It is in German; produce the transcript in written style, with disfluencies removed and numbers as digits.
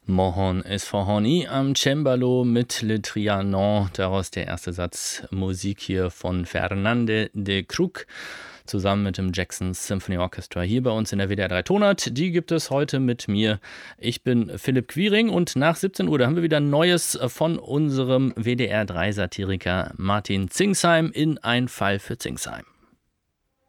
Mohon Esfahani am Cembalo mit Le Trianon, daraus der erste Satz Musik hier von Fernande de Krug, zusammen mit dem Jackson Symphony Orchestra hier bei uns in der WDR 3 Tonart. Die gibt es heute mit mir. Ich bin Philipp Quiring und nach 17 Uhr, da haben wir wieder Neues von unserem WDR 3 Satiriker Martin Zingsheim in Ein Fall für Zingsheim.